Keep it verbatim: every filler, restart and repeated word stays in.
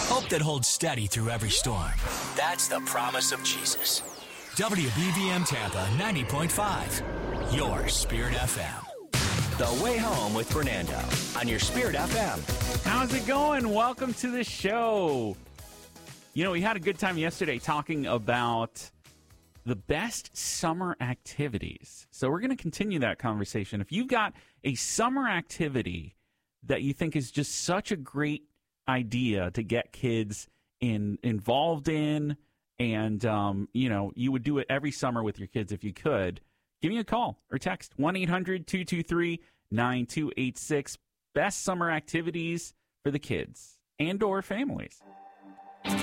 Hope that holds steady through every storm. That's the promise of Jesus. W B V M Tampa ninety point five, your Spirit F M. The Way Home with Fernando on your Spirit F M. How's it going? Welcome to the show. You know, we had a good time yesterday talking about the best summer activities. So we're going to continue that conversation. If you've got a summer activity that you think is just such a great idea to get kids in involved in, and, um, you know, you would do it every summer with your kids if you could, give me a call or text one eight hundred two two three nine two eight six. Best summer activities for the kids and or families.